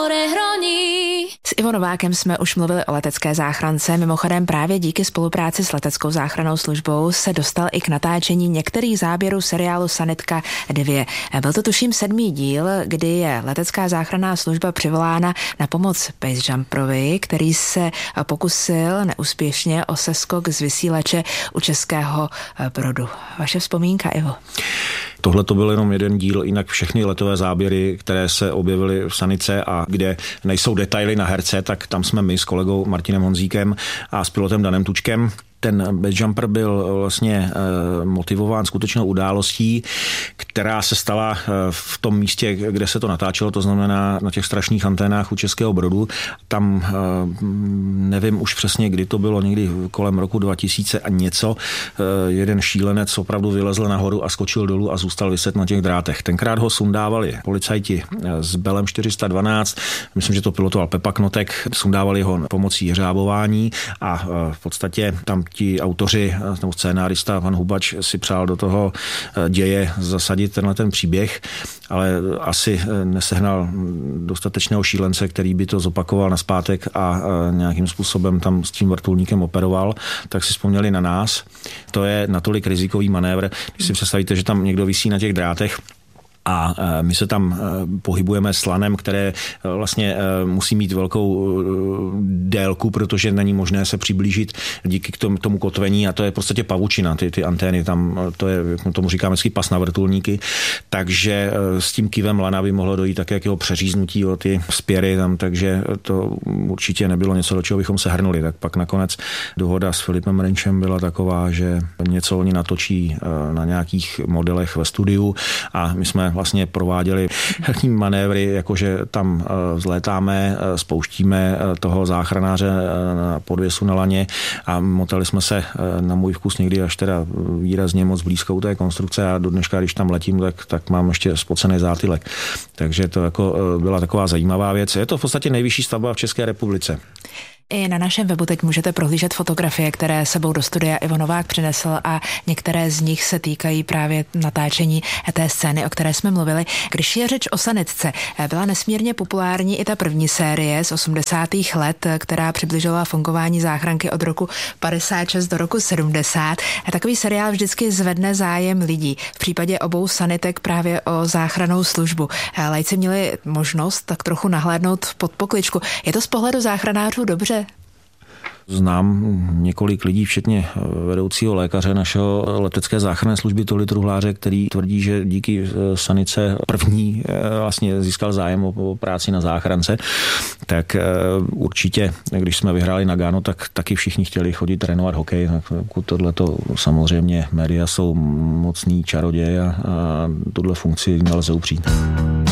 S Ivo Novákem jsme už mluvili o letecké záchrance. Mimochodem právě díky spolupráci s leteckou záchrannou službou se dostal i k natáčení některých záběrů seriálu Sanitka 2. Byl to tuším 7. díl, kdy je letecká záchranná služba přivolána na pomoc basejumperovi, který se pokusil neúspěšně o seskok z vysílače u českého Brodu. Vaše vzpomínka, Ivo? Tohle to byl jenom jeden díl, jinak všechny letové záběry, které se objevily v Sanice a kde nejsou detaily na herce, tak tam jsme my s kolegou Martinem Honzíkem a s pilotem Danem Tučkem. Ten basejumper byl vlastně motivován skutečnou událostí, která se stala v tom místě, kde se to natáčelo, to znamená na těch strašných anténách u Českého Brodu. Tam nevím už přesně, kdy to bylo, někdy kolem roku 2000 a něco. Jeden šílenec opravdu vylezl nahoru a skočil dolů a zůstal viset na těch drátech. Tenkrát ho sundávali policajti s Belem 412, myslím, že to pilotoval Pepa Knotek, sundávali ho pomocí jeřábování a v podstatě tam ti autoři nebo scénárista pan Hubač si přál do toho děje zasadit ten příběh, ale asi nesehnal dostatečného šílence, který by to zopakoval nazpátek a nějakým způsobem tam s tím vrtulníkem operoval, tak si vzpomněli na nás. To je natolik rizikový manévr, když si představíte, že tam někdo visí na těch drátech, a my se tam pohybujeme s lanem, které vlastně musí mít velkou délku, protože není možné se přiblížit díky tomu kotvení a to je v podstatě pavučina, ty antény, tam to je, tomu říkáme pas na vrtulníky, takže s tím kivem lana by mohlo dojít také k jeho přeříznutí o ty spěry tam, takže to určitě nebylo něco, do čeho bychom se hrnuli. Tak pak nakonec dohoda s Filipem Renčem byla taková, že něco oni natočí na nějakých modelech ve studiu a my jsme vlastně prováděli manévry, jakože tam vzlétáme, spouštíme toho záchranáře na podvěsu na laně a motali jsme se na můj vkus někdy až teda výrazně moc blízko u té konstrukce a do dneška, když tam letím, tak mám ještě spocený zátylek. Takže to jako byla taková zajímavá věc. Je to v podstatě nejvyšší stavba v České republice. I na našem webu teď můžete prohlížet fotografie, které sebou do studia Ivo Novák přinesl a některé z nich se týkají právě natáčení té scény, o které jsme mluvili. Když je řeč o Sanitce, byla nesmírně populární i ta první série z 80. let, která přibližovala fungování záchranky od roku 56 do roku 70. A takový seriál vždycky zvedne zájem lidí. V případě obou sanitek právě o záchrannou službu. Lajci měli možnost tak trochu nahlédnout pod pokličku. Je to z pohledu záchranářů dobře? Znám několik lidí, včetně vedoucího lékaře našeho letecké záchranné služby Toly Truhláře, který tvrdí, že díky Sanice první vlastně získal zájem o práci na záchrance. Tak určitě, když jsme vyhráli Nagano, tak taky všichni chtěli chodit trénovat hokej. Tohleto samozřejmě média jsou mocný čaroděj a tuhle funkci nelze upřít.